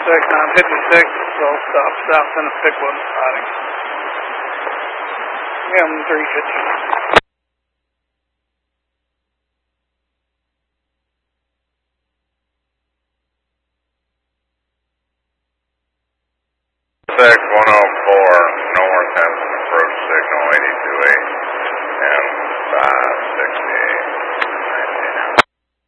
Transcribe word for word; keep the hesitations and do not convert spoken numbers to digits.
six, nine fifty-six, so stop south in a pick one siding. M three fifty. six one oh four, North Hampton approach signal eighty-two eight, and five.